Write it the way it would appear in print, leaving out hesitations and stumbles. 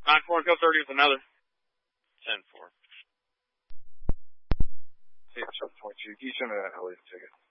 9-4 and go 30 with another. 10-4. See, 22. You send me that Elliott ticket.